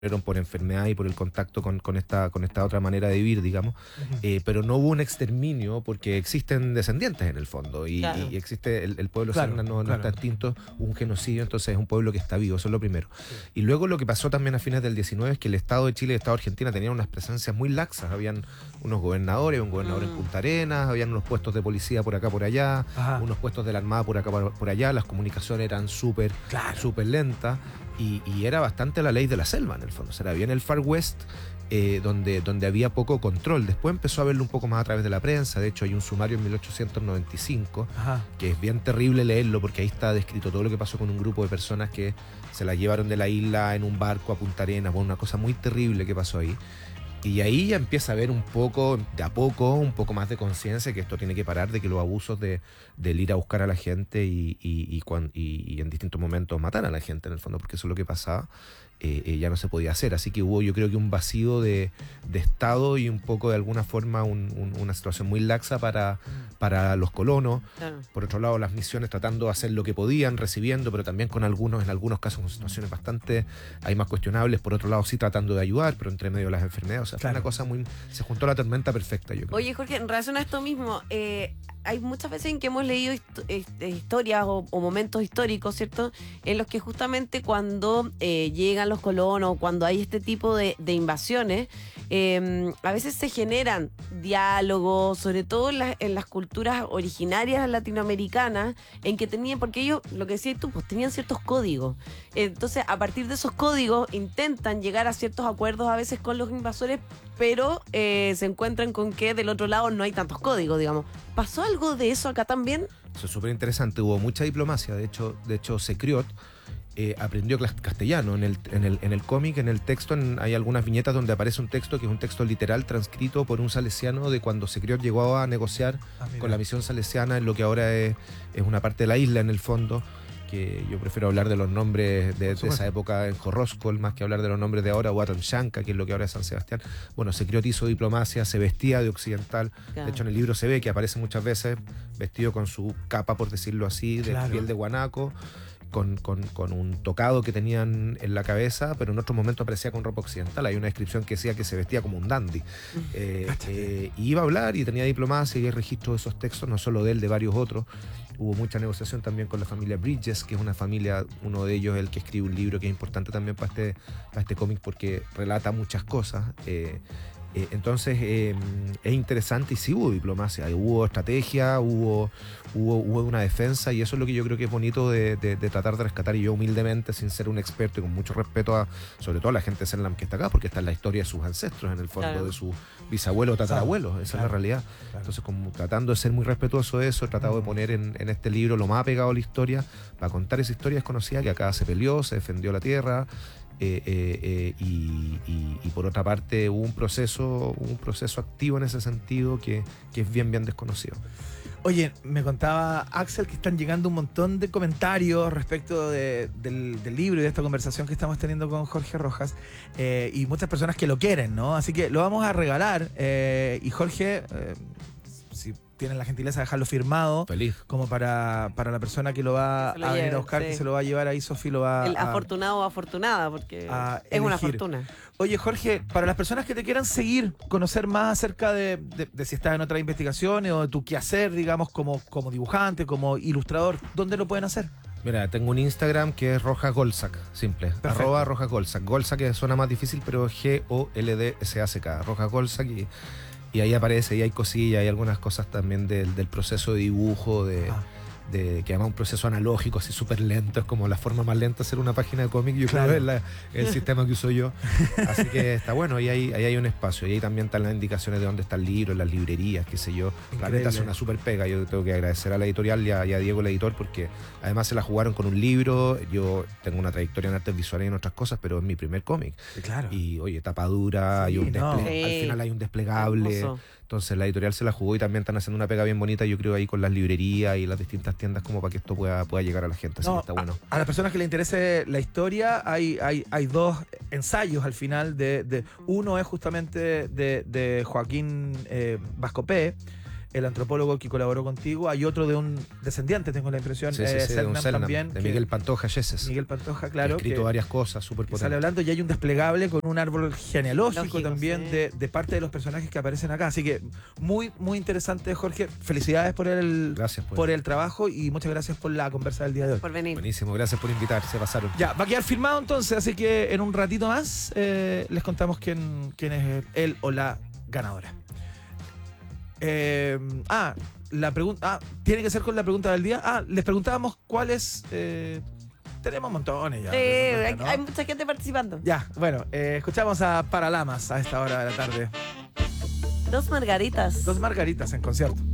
por enfermedad y por el contacto con esta otra manera de vivir, digamos, pero no hubo un exterminio porque existen descendientes en el fondo Claro. y existe el pueblo Claro, Serna no claro. está extinto, hubo un genocidio, entonces es un pueblo que está vivo, eso es lo primero. Y luego lo que pasó también a fines del 19 es que el Estado de Chile y el Estado de Argentina tenían unas presencias muy laxas, habían unos gobernadores, un gobernador en Punta Arenas, habían unos puestos de policía por acá, por allá, Ajá. unos puestos de la Armada por acá, por allá, las comunicaciones eran súper lentas. Y era bastante la ley de la selva en el fondo, o sea, era bien el Far West, donde había poco control. Después empezó a verlo un poco más a través de la prensa. De hecho hay un sumario en 1895 Ajá. que es bien terrible leerlo porque ahí está descrito todo lo que pasó con un grupo de personas que se la llevaron de la isla en un barco a Punta Arenas, bueno, una cosa muy terrible que pasó ahí. Y ahí ya empieza a haber un poco, de a poco, un poco más de conciencia que esto tiene que parar, de que los abusos del ir a buscar a la gente y en distintos momentos matar a la gente en el fondo, porque eso es lo que pasaba, ya no se podía hacer. Así que hubo, yo creo que un vacío de Estado y un poco de alguna forma una situación muy laxa para los colonos. Claro. Por otro lado, las misiones tratando de hacer lo que podían, recibiendo, pero también en algunos casos con situaciones bastante hay más cuestionables. Por otro lado, sí tratando de ayudar, pero entre medio de las enfermedades. O sea, fue una cosa muy... Se juntó la tormenta perfecta, yo creo. Oye, Jorge, en relación a esto mismo, hay muchas veces en que hemos leído historias o momentos históricos, ¿cierto? En los que justamente cuando llegan los colonos, cuando hay este tipo de invasiones, a veces se generan diálogos, sobre todo en las culturas originarias latinoamericanas, en que tenían, porque ellos, lo que decías tú, pues tenían ciertos códigos. Entonces, a partir de esos códigos, intentan llegar a ciertos acuerdos a veces con los invasores, pero se encuentran con que del otro lado no hay tantos códigos, digamos. ¿Pasó algo de eso acá también? Eso es súper interesante, hubo mucha diplomacia. De hecho Secriot aprendió castellano. En el cómic, en el texto, hay algunas viñetas donde aparece un texto que es un texto literal transcrito por un salesiano de cuando Secriot llegó a negociar con la misión salesiana en lo que ahora es una parte de la isla en el fondo, que yo prefiero hablar de los nombres de esa época en Jorroscol más que hablar de los nombres de ahora, o Atonchanca, que es lo que ahora es San Sebastián. Bueno, Secriot hizo diplomacia, se vestía de occidental. Claro. De hecho, en el libro se ve que aparece muchas veces vestido con su capa, por decirlo así, de piel de guanaco, con un tocado que tenían en la cabeza, pero en otro momento aparecía con ropa occidental. Hay una descripción que decía que se vestía como un dandy. Y iba a hablar y tenía diplomacia y hay registro de esos textos, no solo de él, de varios otros. Hubo mucha negociación también con la familia Bridges, que es una familia, uno de ellos el que escribe un libro que es importante también para este cómic porque relata muchas cosas. Entonces es interesante y sí hubo diplomacia, hubo estrategia, hubo una defensa y eso es lo que yo creo que es bonito de tratar de rescatar. Y yo humildemente, sin ser un experto y con mucho respeto sobre todo a la gente de Selnam que está acá, porque está en la historia de sus ancestros en el fondo, claro, de sus bisabuelos o tatarabuelos, esa es la realidad. Entonces, como tratando de ser muy respetuoso de eso, he tratado de poner en este libro lo más apegado a la historia, para contar esa historia desconocida que acá se peleó, se defendió la tierra. Y por otra parte hubo un proceso activo en ese sentido que es bien desconocido. Oye, me contaba Axel que están llegando un montón de comentarios respecto del libro y de esta conversación que estamos teniendo con Jorge Rojas, y muchas personas que lo quieren, ¿no? Así que lo vamos a regalar, y Jorge, si tienen la gentileza de dejarlo firmado. Feliz. Como para la persona que lo va a venir a buscar, que se lo va a llevar ahí, Sofi lo va el afortunado o afortunada, porque es una fortuna. Oye, Jorge, para las personas que te quieran seguir, conocer más acerca de si estás en otras investigaciones o de tu quehacer, digamos, como dibujante, como ilustrador, ¿dónde lo pueden hacer? Mira, tengo un Instagram que es Rojas Golsac, simple. @ Rojas Golsac. Golsac que suena más difícil, pero GOLDSACK. Rojas Golsac y ahí aparece, y hay cosillas, hay algunas cosas también del proceso de dibujo, que además un proceso analógico, así súper lento, es como la forma más lenta de hacer una página de cómic, yo creo que es el sistema que uso yo. Así que está bueno, y ahí hay un espacio, y ahí también están las indicaciones de dónde está el libro, en las librerías, qué sé yo. La neta hace una súper pega, yo tengo que agradecer a la editorial y a Diego, el editor, porque además se la jugaron con un libro. Yo tengo una trayectoria en artes visuales y en otras cosas, pero es mi primer cómic. Claro. Y oye, tapa dura, al final hay un desplegable. Hermoso. Entonces la editorial se la jugó y también están haciendo una pega bien bonita, yo creo, ahí con las librerías y las distintas tiendas, como para que esto pueda llegar a la gente. Así que está bueno. A las personas que les interese la historia, hay dos ensayos al final. Uno es justamente de Joaquín Vascopé, el antropólogo que colaboró contigo. Hay otro de un descendiente, tengo la impresión, de un Selnam Selnam, también. de Miguel Pantoja Yeses. Miguel Pantoja, claro. Ha escrito varias cosas súper que potentes. sale hablando, y hay un desplegable con un árbol genealógico Lógico, también sí. de parte de los personajes que aparecen acá. Así que muy, muy interesante, Jorge. Felicidades por Gracias por el trabajo y muchas gracias por la conversa del día de hoy. Por venir. Buenísimo, gracias por invitar, se pasaron. Ya, va a quedar firmado entonces, así que en un ratito más les contamos quién es él o la ganadora. La pregunta. Tiene que ser con la pregunta del día. Les preguntábamos cuáles. Tenemos montones ya. ¿no? Hay mucha gente participando. Ya, bueno, escuchamos a Paralamas a esta hora de la tarde. Dos margaritas. Dos margaritas en concierto.